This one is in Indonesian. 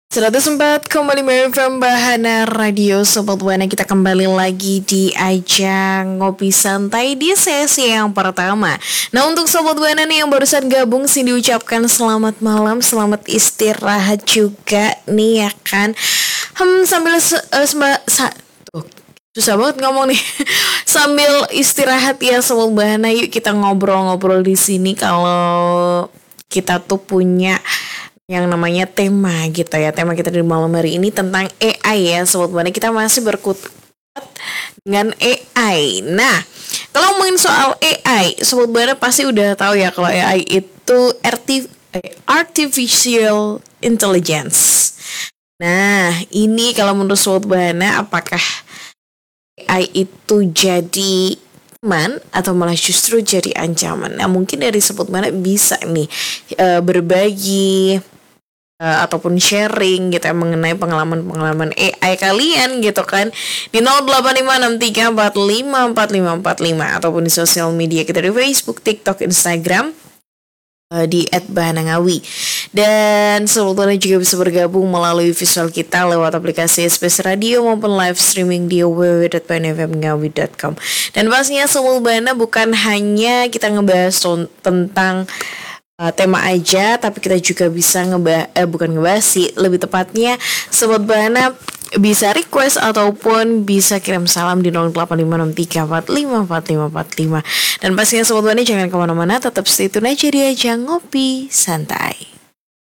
104,5 FM Bahana Radio. Sobat Buana, kita kembali lagi di ajang ngopi santai di sesi yang pertama. Nah, untuk Sobat Buana nih yang barusan gabung sih diucapkan selamat malam, selamat istirahat juga nih ya kan. Susah banget ngomong nih. Sambil istirahat ya Sobat Buana, yuk kita ngobrol-ngobrol di sini. Kalau kita tuh punya yang namanya tema gitu ya. Tema kita di malam hari ini tentang AI ya Sobat Buana. Kita masih berkutat dengan AI. Nah, kalau ngomongin soal AI, Sobat Buana pasti udah tahu ya kalau AI itu artificial intelligence. Nah, ini kalau menurut Sobat Buana, apakah AI itu jadi teman atau malah justru jadi ancaman? Nah, mungkin dari Sobat Buana bisa nih berbagi ataupun sharing gitu ya mengenai pengalaman-pengalaman AI kalian gitu kan di 085634545545 ataupun di sosial media kita di Facebook, TikTok, Instagram di @bahanangawi. Dan sebetulnya juga bisa bergabung melalui visual kita lewat aplikasi SBS Radio maupun live streaming di www.bahanfmngawi.com. Dan pastinya Sobat Buana bukan hanya kita ngebahas tentang tema aja, tapi kita juga bisa bukan ngebahas sih, lebih tepatnya Sobat Buana bisa request ataupun bisa kirim salam di 085634554545. Dan pastinya Sobat Buana jangan kemana-mana, tetap stay tune aja di ajang ngopi santai.